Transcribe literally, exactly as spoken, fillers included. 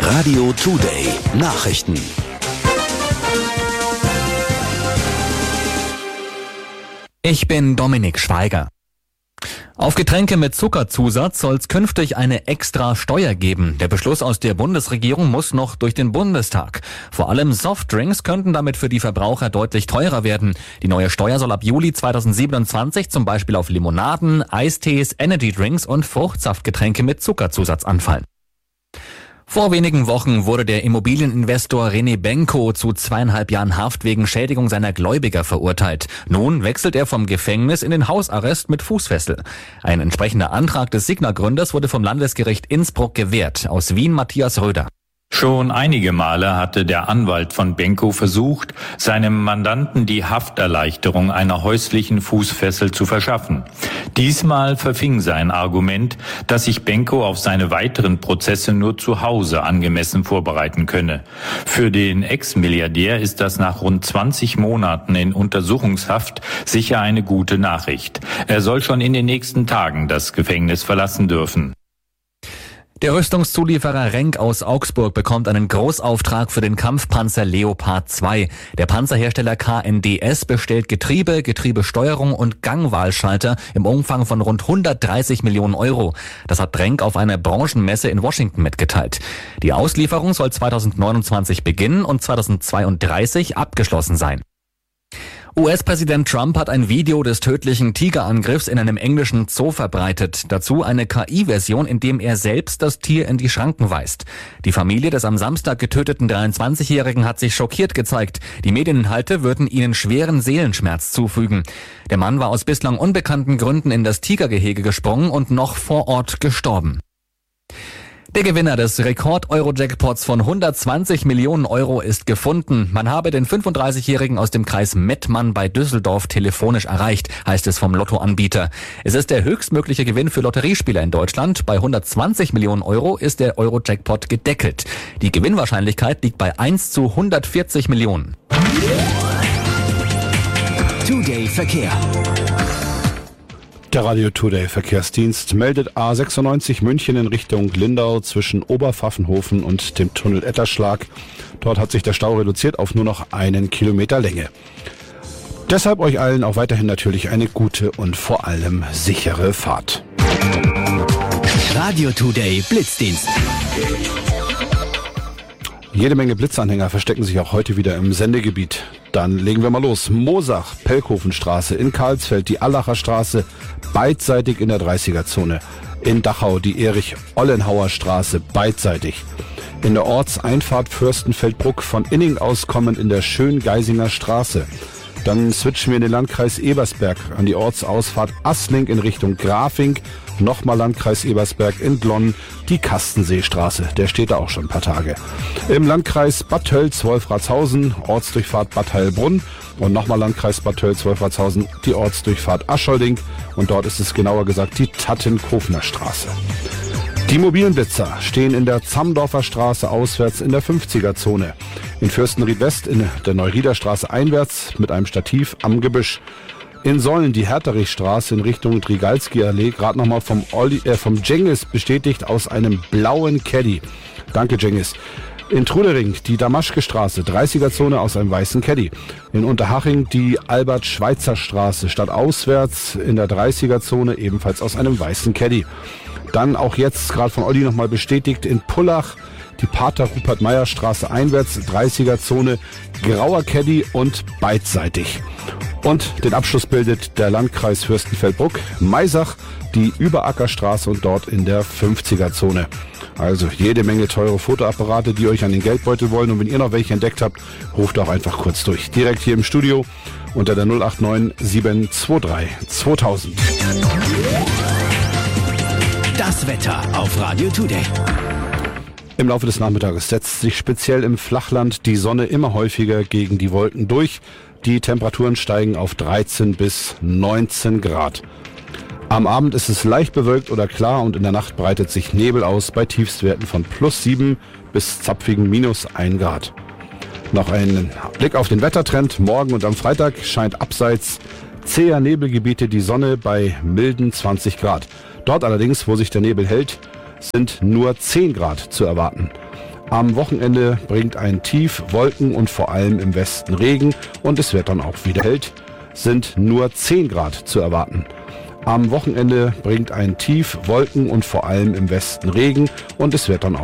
Radio Today Nachrichten. Ich bin Dominik Schweiger. Auf Getränke mit Zuckerzusatz soll es künftig eine extra Steuer geben. Der Beschluss aus der Bundesregierung muss noch durch den Bundestag. Vor allem Softdrinks könnten damit für die Verbraucher deutlich teurer werden. Die neue Steuer soll ab Juli zweitausendsiebenundzwanzig zum Beispiel auf Limonaden, Eistees, Energydrinks und Fruchtsaftgetränke mit Zuckerzusatz anfallen. Vor wenigen Wochen wurde der Immobilieninvestor René Benko zu zweieinhalb Jahren Haft wegen Schädigung seiner Gläubiger verurteilt. Nun wechselt er vom Gefängnis in den Hausarrest mit Fußfessel. Ein entsprechender Antrag des Signa-Gründers wurde vom Landesgericht Innsbruck gewährt. Aus Wien Matthias Röder. Schon einige Male hatte der Anwalt von Benko versucht, seinem Mandanten die Hafterleichterung einer häuslichen Fußfessel zu verschaffen. Diesmal verfing sein Argument, dass sich Benko auf seine weiteren Prozesse nur zu Hause angemessen vorbereiten könne. Für den Ex-Milliardär ist das nach rund zwanzig Monaten in Untersuchungshaft sicher eine gute Nachricht. Er soll schon in den nächsten Tagen das Gefängnis verlassen dürfen. Der Rüstungszulieferer Renk aus Augsburg bekommt einen Großauftrag für den Kampfpanzer Leopard zwei. Der Panzerhersteller K N D S bestellt Getriebe, Getriebesteuerung und Gangwahlschalter im Umfang von rund hundertdreißig Millionen Euro. Das hat Renk auf einer Branchenmesse in Washington mitgeteilt. Die Auslieferung soll zweitausendneunundzwanzig beginnen und zweitausendzweiunddreißig abgeschlossen sein. U S-Präsident Trump hat ein Video des tödlichen Tigerangriffs in einem englischen Zoo verbreitet. Dazu eine K I-Version, in dem er selbst das Tier in die Schranken weist. Die Familie des am Samstag getöteten dreiundzwanzigjährigen hat sich schockiert gezeigt. Die Medieninhalte würden ihnen schweren Seelenschmerz zufügen. Der Mann war aus bislang unbekannten Gründen in das Tigergehege gesprungen und noch vor Ort gestorben. Der Gewinner des Rekord-Euro-Jackpots von hundertzwanzig Millionen Euro ist gefunden. Man habe den fünfunddreißigjährigen aus dem Kreis Mettmann bei Düsseldorf telefonisch erreicht, heißt es vom Lottoanbieter. Es ist der höchstmögliche Gewinn für Lotteriespieler in Deutschland. Bei hundertzwanzig Millionen Euro ist der Euro-Jackpot gedeckelt. Die Gewinnwahrscheinlichkeit liegt bei eins zu hundertvierzig Millionen. Today Verkehr. Der Radio Today Verkehrsdienst meldet A sechsundneunzig München in Richtung Lindau zwischen Oberpfaffenhofen und dem Tunnel Etterschlag. Dort hat sich der Stau reduziert auf nur noch einen Kilometer Länge. Deshalb euch allen auch weiterhin natürlich eine gute und vor allem sichere Fahrt. Radio Today Blitzdienst. Jede Menge Blitzanhänger verstecken sich auch heute wieder im Sendegebiet. Dann legen wir mal los. Moosach, Pelkhofenstraße, in Karlsfeld die Allacher Straße, beidseitig in der dreißiger-Zone. In Dachau die Erich-Ollenhauer Straße, beidseitig. In der Ortseinfahrt Fürstenfeldbruck von Inning aus kommend in der Schöngeisinger Straße. Dann switchen wir in den Landkreis Ebersberg an die Ortsausfahrt Assling in Richtung Grafing. Nochmal Landkreis Ebersberg in Glonn, die Kastenseestraße. Der steht da auch schon ein paar Tage. Im Landkreis Bad Tölz-Wolfratshausen, Ortsdurchfahrt Bad Heilbrunn. Und nochmal Landkreis Bad Tölz-Wolfratshausen, die Ortsdurchfahrt Aschholding. Und dort ist es genauer gesagt die Tattenkofner Straße. Die mobilen Blitzer stehen in der Zamdorfer Straße auswärts in der fünfziger-Zone. In Fürstenried West in der Neurieder Straße einwärts mit einem Stativ am Gebüsch. In Sollen die Herterichstraße in Richtung Drigalski-Allee, gerade nochmal vom, Olli, äh, vom Cengiz bestätigt aus einem blauen Caddy. Danke Cengiz. In Trudering die Damaschke-Straße, dreißiger-Zone aus einem weißen Caddy. In Unterhaching die Albert-Schweitzer-Straße, stadtauswärts in der dreißiger-Zone ebenfalls aus einem weißen Caddy. Dann auch jetzt gerade von Olli nochmal bestätigt in Pullach die Pater-Rupert-Meyer-Straße einwärts, dreißiger-Zone, grauer Caddy und beidseitig. Und den Abschluss bildet der Landkreis Fürstenfeldbruck, Maisach, die Überackerstraße und dort in der fünfziger-Zone. Also jede Menge teure Fotoapparate, die euch an den Geldbeutel wollen. Und wenn ihr noch welche entdeckt habt, ruft auch einfach kurz durch. Direkt hier im Studio unter der null acht neun sieben zwei drei zweitausend. Das Wetter auf Radio Today. Im Laufe des Nachmittages setzt sich speziell im Flachland die Sonne immer häufiger gegen die Wolken durch. Die Temperaturen steigen auf dreizehn bis neunzehn Grad. Am Abend ist es leicht bewölkt oder klar und in der Nacht breitet sich Nebel aus bei Tiefstwerten von plus sieben bis zapfigen minus ein Grad. Noch ein Blick auf den Wettertrend. Morgen und am Freitag scheint abseits zäher Nebelgebiete die Sonne bei milden zwanzig Grad. Dort allerdings, wo sich der Nebel hält, sind nur zehn Grad zu erwarten. Am Wochenende bringt ein Tief Wolken und vor allem im Westen Regen und es wird dann auch wieder hält, sind nur zehn Grad zu erwarten. Am Wochenende bringt ein Tief Wolken und vor allem im Westen Regen und es wird dann auch